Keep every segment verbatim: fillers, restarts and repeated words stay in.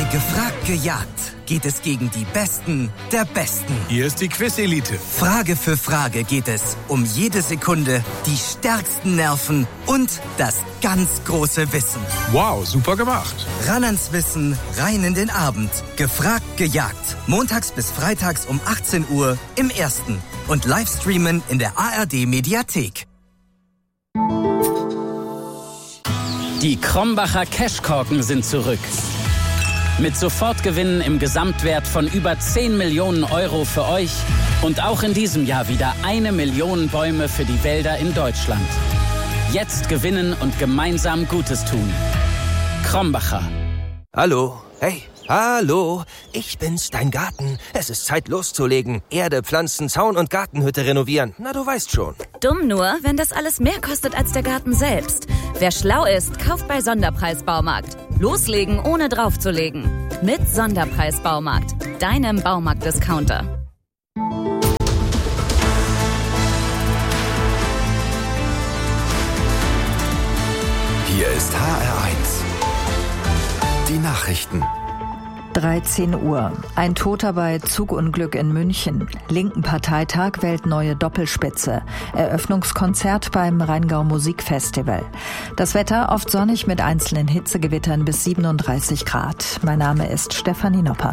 Gefragt, gejagt geht es gegen die Besten der Besten. Hier ist die Quiz-Elite. Frage für Frage geht es um jede Sekunde, die stärksten Nerven und das ganz große Wissen. Wow, super gemacht. Ran ans Wissen, rein in den Abend. Gefragt, gejagt. Montags bis freitags um achtzehn Uhr im Ersten. Und Livestreamen in der A R D-Mediathek. Die Krombacher Cashkorken sind zurück. Mit Sofortgewinnen im Gesamtwert von über zehn Millionen Euro für euch und auch in diesem Jahr wieder eine Million Bäume für die Wälder in Deutschland. Jetzt gewinnen und gemeinsam Gutes tun. Krombacher. Hallo, hey, hallo, ich bin's, dein Garten. Es ist Zeit loszulegen. Erde, Pflanzen, Zaun und Gartenhütte renovieren. Na, du weißt schon. Dumm nur, wenn das alles mehr kostet als der Garten selbst. Wer schlau ist, kauft bei Sonderpreis Baumarkt. Loslegen, ohne draufzulegen. Mit Sonderpreis Baumarkt, deinem Baumarkt-Discounter. Hier ist H R eins. Die Nachrichten. dreizehn Uhr. Ein Toter bei Zugunglück in München. Linken Parteitag wählt neue Doppelspitze. Eröffnungskonzert beim Rheingau Musikfestival. Das Wetter oft sonnig mit einzelnen Hitzegewittern bis siebenunddreißig Grad. Mein Name ist Stefanie Nopper.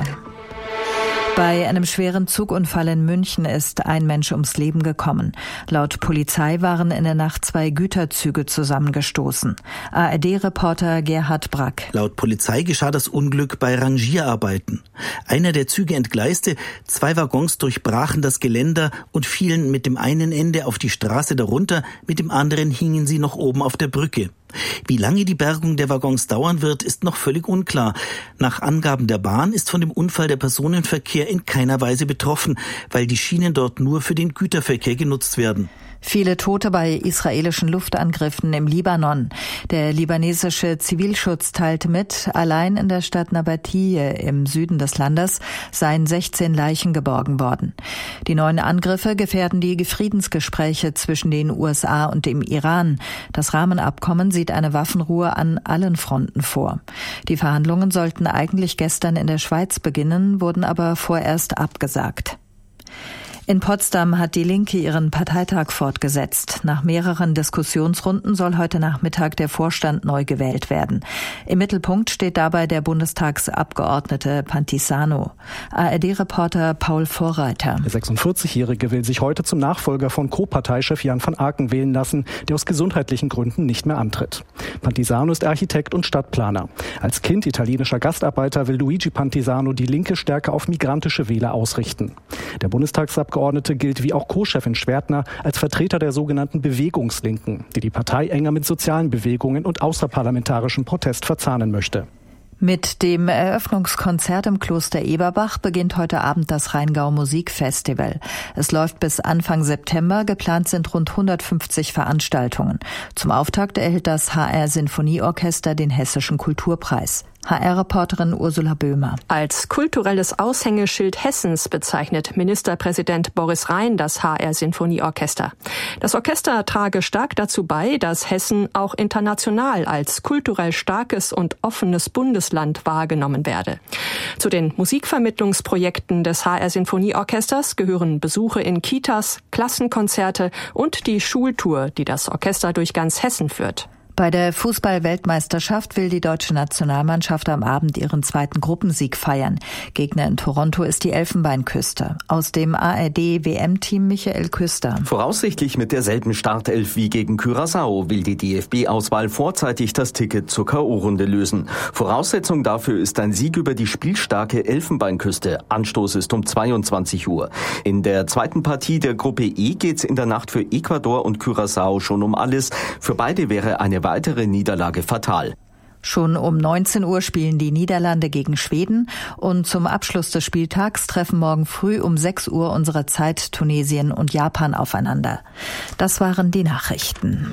Bei einem schweren Zugunfall in München ist ein Mensch ums Leben gekommen. Laut Polizei waren in der Nacht zwei Güterzüge zusammengestoßen. A R D-Reporter Gerhard Brack. Laut Polizei geschah das Unglück bei Rangierarbeiten. Einer der Züge entgleiste, zwei Waggons durchbrachen das Geländer und fielen mit dem einen Ende auf die Straße darunter, mit dem anderen hingen sie noch oben auf der Brücke. Wie lange die Bergung der Waggons dauern wird, ist noch völlig unklar. Nach Angaben der Bahn ist von dem Unfall der Personenverkehr in keiner Weise betroffen, weil die Schienen dort nur für den Güterverkehr genutzt werden. Viele Tote bei israelischen Luftangriffen im Libanon. Der libanesische Zivilschutz teilte mit, allein in der Stadt Nabatiyeh im Süden des Landes seien sechzehn Leichen geborgen worden. Die neuen Angriffe gefährden die Friedensgespräche zwischen den U S A und dem Iran. Das Rahmenabkommen sieht eine Waffenruhe an allen Fronten vor. Die Verhandlungen sollten eigentlich gestern in der Schweiz beginnen, wurden aber vorerst abgesagt. In Potsdam hat die Linke ihren Parteitag fortgesetzt. Nach mehreren Diskussionsrunden soll heute Nachmittag der Vorstand neu gewählt werden. Im Mittelpunkt steht dabei der Bundestagsabgeordnete Pantisano. A R D-Reporter Paul Vorreiter. Der sechsundvierzigjährige will sich heute zum Nachfolger von Co-Parteichef Jan van Aken wählen lassen, der aus gesundheitlichen Gründen nicht mehr antritt. Pantisano ist Architekt und Stadtplaner. Als Kind italienischer Gastarbeiter will Luigi Pantisano die Linke stärker auf migrantische Wähler ausrichten. Der Bundestagsabgeordnete Abgeordnete gilt wie auch Co-Chefin Schwertner als Vertreter der sogenannten Bewegungslinken, die die Partei enger mit sozialen Bewegungen und außerparlamentarischem Protest verzahnen möchte. Mit dem Eröffnungskonzert im Kloster Eberbach beginnt heute Abend das Rheingau Musikfestival. Es läuft bis Anfang September, geplant sind rund hundertfünfzig Veranstaltungen. Zum Auftakt erhält das H R-Sinfonieorchester den Hessischen Kulturpreis. H R-Reporterin Ursula Böhmer. Als kulturelles Aushängeschild Hessens bezeichnet Ministerpräsident Boris Rhein das H R-Sinfonieorchester. Das Orchester trage stark dazu bei, dass Hessen auch international als kulturell starkes und offenes Bundesland wahrgenommen werde. Zu den Musikvermittlungsprojekten des H R-Sinfonieorchesters gehören Besuche in Kitas, Klassenkonzerte und die Schultour, die das Orchester durch ganz Hessen führt. Bei der Fußball-Weltmeisterschaft will die deutsche Nationalmannschaft am Abend ihren zweiten Gruppensieg feiern. Gegner in Toronto ist die Elfenbeinküste. Aus dem A R D-W M-Team Michael Küster. Voraussichtlich mit derselben Startelf wie gegen Curaçao will die D F B-Auswahl vorzeitig das Ticket zur K O-Runde lösen. Voraussetzung dafür ist ein Sieg über die spielstarke Elfenbeinküste. Anstoß ist um zweiundzwanzig Uhr. In der zweiten Partie der Gruppe E geht's in der Nacht für Ecuador und Curaçao schon um alles. Für beide wäre eine weitere Niederlage fatal. Schon um neunzehn Uhr spielen die Niederlande gegen Schweden und zum Abschluss des Spieltags treffen morgen früh um sechs Uhr unserer Zeit Tunesien und Japan aufeinander. Das waren die Nachrichten.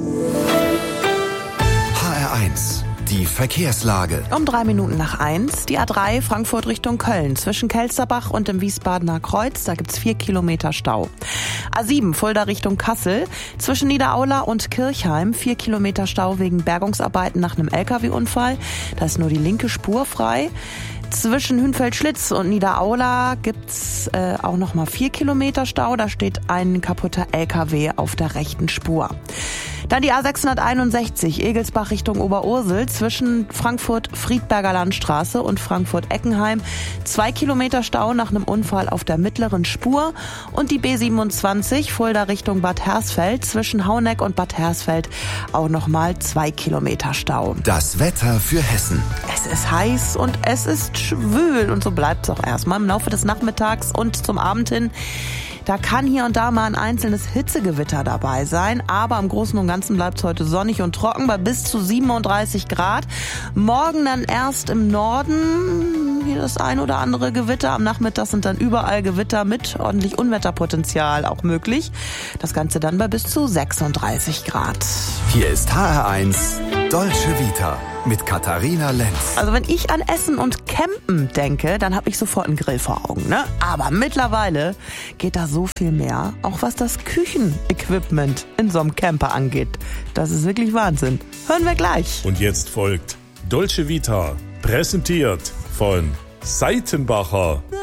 H R eins. Die Verkehrslage. Um drei Minuten nach eins, die A drei Frankfurt Richtung Köln. Zwischen Kelsterbach und dem Wiesbadener Kreuz, da gibt's vier Kilometer Stau. A sieben Fulda Richtung Kassel. Zwischen Niederaula und Kirchheim, vier Kilometer Stau wegen Bergungsarbeiten nach einem L K W-Unfall. Da ist nur die linke Spur frei. Zwischen Hünfeld-Schlitz und Niederaula gibt's äh, auch noch mal vier Kilometer Stau. Da steht ein kaputter L K W auf der rechten Spur. Dann die A sechshunderteinundsechzig, Egelsbach Richtung Oberursel, zwischen Frankfurt-Friedberger Landstraße und Frankfurt-Eckenheim. Zwei Kilometer Stau nach einem Unfall auf der mittleren Spur. Und die B siebenundzwanzig, Fulda Richtung Bad Hersfeld, zwischen Hauneck und Bad Hersfeld auch nochmal zwei Kilometer Stau. Das Wetter für Hessen. Es ist heiß und es ist schwül und so bleibt es auch erstmal im Laufe des Nachmittags und zum Abend hin. Da kann hier und da mal ein einzelnes Hitzegewitter dabei sein, aber im Großen und Ganzen bleibt es heute sonnig und trocken bei bis zu siebenunddreißig Grad. Morgen dann erst im Norden hier das ein oder andere Gewitter. Am Nachmittag sind dann überall Gewitter mit ordentlich Unwetterpotenzial auch möglich. Das Ganze dann bei bis zu sechsunddreißig Grad. Hier ist H R eins Dolce Vita mit Katharina Lenz. Also wenn ich an Essen und Campen denke, dann habe ich sofort einen Grill vor Augen, ne? Aber mittlerweile geht da so viel mehr, auch was das Küchenequipment in so einem Camper angeht. Das ist wirklich Wahnsinn. Hören wir gleich. Und jetzt folgt Dolce Vita, präsentiert von Seitenbacher.